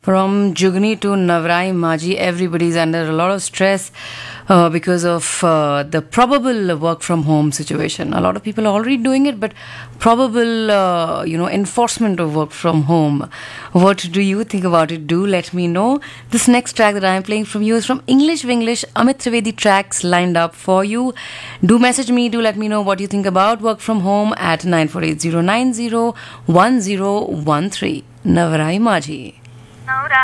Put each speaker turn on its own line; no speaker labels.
From Jugni to Navrai Maji, everybody's under a lot of stress because of the probable work from home situation. A lot of people are already doing it, but probable, enforcement of work from home. What do you think about it? Do let me know. This next track that I am playing from you is from English Winglish. Amit Trivedi tracks lined up for you. Do message me. Do let me know what you think about work from home at 9480901013. Navarai Maji.